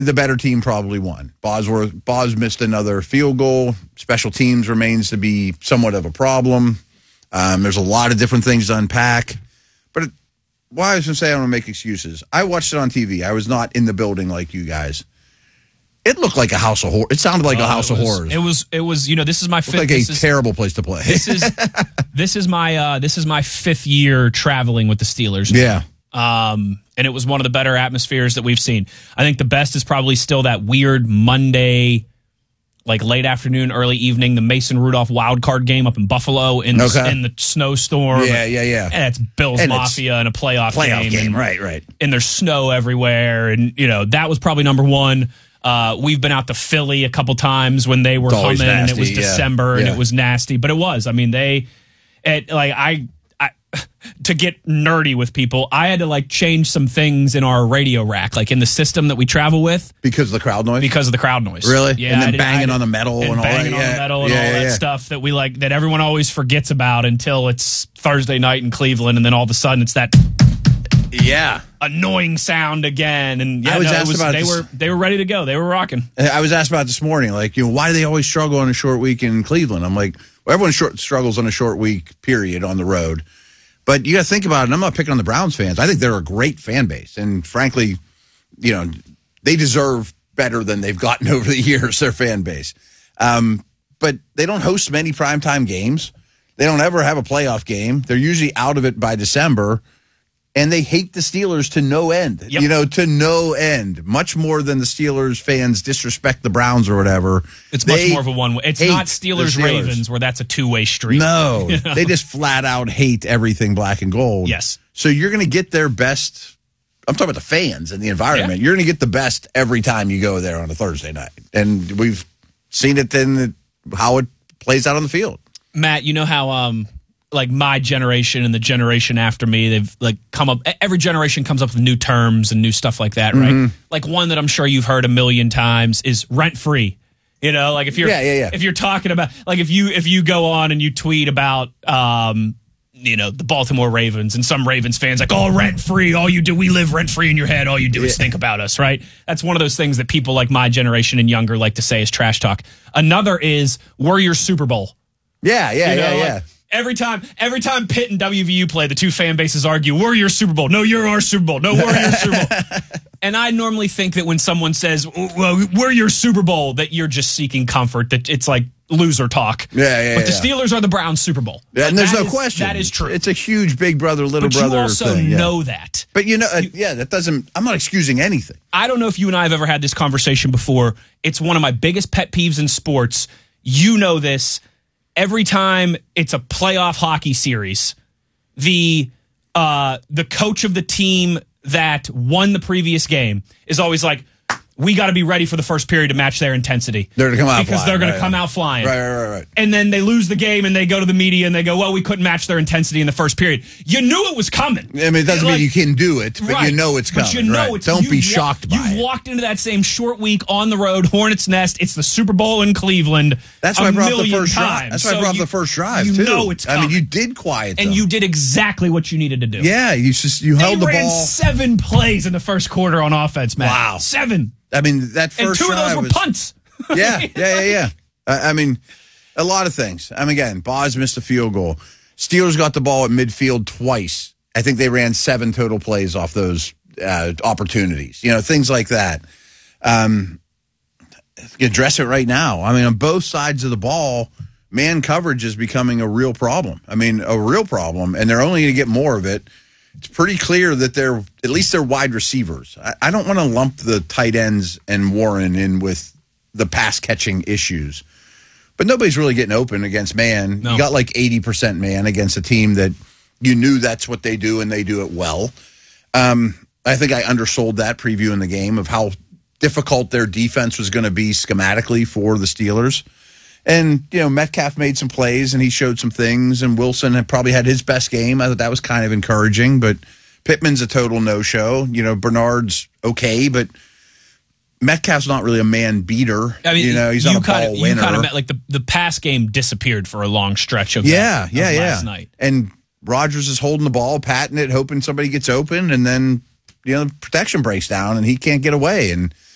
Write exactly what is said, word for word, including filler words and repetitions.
the better team probably won. Bosworth, Bos missed another field goal. Special teams remains to be somewhat of a problem. Um, there's a lot of different things to unpack. But it, well, I was going to say I don't want to make excuses. I watched it on T V. I was not in the building like you guys. It looked like a house of horrors. It sounded like oh, a house was, of horrors. It was, it was, you know, this is my fifth. It looked like a is, terrible place to play. This is, this is my, uh, this is my fifth year traveling with the Steelers. Yeah. Um, and it was one of the better atmospheres that we've seen. I think the best is probably still that weird Monday, like late afternoon, early evening, the Mason Rudolph wild card game up in Buffalo in the, okay. in the snowstorm. Yeah, yeah, yeah. And it's Bills and Mafia and a playoff, playoff game. game. And, right, right. And there's snow everywhere. And, you know, that was probably number one. Uh, we've been out to Philly a couple times when they were humming, and it was December, yeah. and yeah. it was nasty. But it was. I mean, they, it, like, I, I, to get nerdy with people, I had to, like, change some things in our radio rack, like in the system that we travel with. Because of the crowd noise? Because of the crowd noise. Really? Yeah. And then I banging I on the metal and, and all that. banging on yeah. the metal and yeah, all yeah, that yeah. stuff that we, like, that everyone always forgets about until it's Thursday night in Cleveland, and then all of a sudden it's that... Yeah. annoying sound again, and yeah, I was no, asked it was, about they this. were they were ready to go. They were rocking. I was asked about it this morning, like, you know, why do they always struggle on a short week in Cleveland? I'm like, well, everyone short, struggles on a short week, period, on the road. But you got to think about it, and I'm not picking on the Browns fans. I think they're a great fan base, and frankly, you know, they deserve better than they've gotten over the years, their fan base. Um, but they don't host many primetime games. They don't ever have a playoff game. They're usually out of it by December. And they hate the Steelers to no end, yep. you know, to no end, much more than the Steelers fans disrespect the Browns or whatever. It's they much more of a one way. It's not Steelers, Steelers Ravens where that's a two way street. No, you know? They just flat out hate everything black and gold. Yes. So you're going to get their best. I'm talking about the fans and the environment. Yeah. You're going to get the best every time you go there on a Thursday night. And we've seen it in how it plays out on the field. Matt, you know how, um, like my generation and the generation after me, they've like come up, every generation comes up with new terms and new stuff like that, right? Mm-hmm. Like one that I'm sure you've heard a million times is rent free. You know, like if you're, yeah, yeah, yeah. if you're talking about, like if you, if you go on and you tweet about, um, you know, the Baltimore Ravens and some Ravens fans like, oh, rent free. All you do, we live rent free in your head. All you do is yeah. think about us, right? That's one of those things that people like my generation and younger like to say is trash talk. Another is, we're your Super Bowl. Yeah, yeah, you know, yeah, like, yeah. Every time, every time Pitt and W V U play, the two fan bases argue, we're your Super Bowl. No, you're our Super Bowl. No, we're your Super Bowl. And I normally think that when someone says, well, we're your Super Bowl, that you're just seeking comfort, that it's like loser talk. Yeah, yeah, But the yeah. Steelers are the Browns Super Bowl. Yeah, and there's that no is, question. That is true. It's a huge big brother, little but brother you also thing. Yeah. know that. But you know, uh, yeah, that doesn't, I'm not excusing anything. I don't know if you and I have ever had this conversation before. It's one of my biggest pet peeves in sports. You know this. Every time it's a playoff hockey series, the uh, the coach of the team that won the previous game is always like, we got to be ready for the first period to match their intensity. They're going to come out because flying, they're going right, to come right. out flying. Right, right, right, right. And then they lose the game and they go to the media and they go, well, we couldn't match their intensity in the first period. You knew it was coming. I mean, it doesn't like, mean you can do it, but right. you know it's coming. But you know right. it's Don't be wa- shocked by You've it. walked into that same short week on the road, Hornets Nest. It's the Super Bowl in Cleveland. That's why a I brought up the million first times. drive. That's why So I brought up you, the first drive, you too. know it's coming. I mean, you did quiet them. And you did exactly what you needed to do. Yeah, you just you they held the ran ball. seven plays in the first quarter on offense, man. Wow. Seven. I mean, that first And two of those drive were was, punts. Yeah, yeah, yeah, yeah. I, I mean, a lot of things. I mean, again, Boz missed a field goal. Steelers got the ball at midfield twice. I think they ran seven total plays off those uh, opportunities. You know, things like that. Um, you address it right now. I mean, on both sides of the ball, man coverage is becoming a real problem. I mean, a real problem, and they're only going to get more of it. It's pretty clear that they're, at least they're wide receivers. I, I don't want to lump the tight ends and Warren in with the pass-catching issues. But nobody's really getting open against man. No. You got like eighty percent man against a team that you knew that's what they do and they do it well. Um, I think I undersold that preview in the game of how difficult their defense was going to be schematically for the Steelers. And, you know, Metcalf made some plays and he showed some things, and Wilson had probably had his best game. I thought that was kind of encouraging, but Pittman's a total no-show. You know, Bernard's okay, but Metcalf's not really a man beater. I mean, you know, he's you not a kinda, ball you winner. Kind of met, like the, the pass game disappeared for a long stretch of yeah, that, yeah, of yeah. last night. And Rodgers is holding the ball, patting it, hoping somebody gets open, and then, you know, protection breaks down and he can't get away. And